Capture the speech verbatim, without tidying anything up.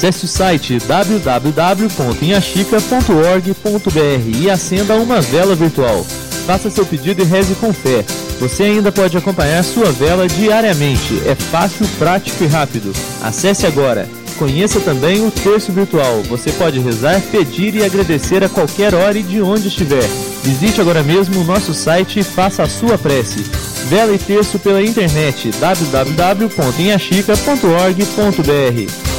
Acesse o site w w w ponto inhaxica ponto org ponto b r e acenda uma vela virtual. Faça seu pedido e reze com fé. Você ainda pode acompanhar sua vela diariamente. É fácil, prático e rápido. Acesse agora. Conheça também o Terço Virtual. Você pode rezar, pedir e agradecer a qualquer hora e de onde estiver. Visite agora mesmo o nosso site e faça a sua prece. Vela e terço pela internet w w w ponto inhaxica ponto org ponto b r.